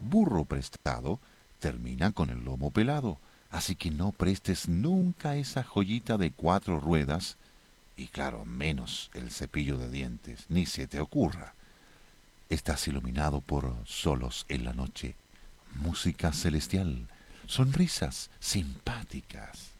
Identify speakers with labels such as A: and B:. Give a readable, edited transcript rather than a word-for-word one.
A: burro prestado termina con el lomo pelado. Así que no prestes nunca esa joyita de 4 ruedas y claro, menos el cepillo de dientes, ni se te ocurra. Estás iluminado por solos en la noche, música celestial, sonrisas simpáticas.